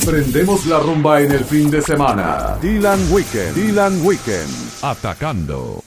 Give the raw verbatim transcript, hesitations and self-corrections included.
Prendemos la rumba en el fin de semana. Dylan Weekend. Dylan Weekend. Atacando.